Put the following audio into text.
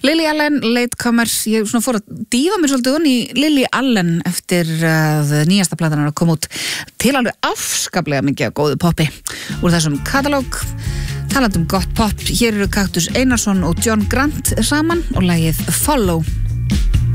Lily Allen, Latecomers, ég svona fór að dýfa mér svolítið í Lily Allen eftir að nýjasta platan að koma út til alveg afskaplega mikið góðu poppi úr þessum katalóg. Talandi gott pop, hér eru Kaktus Einarsson og John Grant saman og lagið Follow.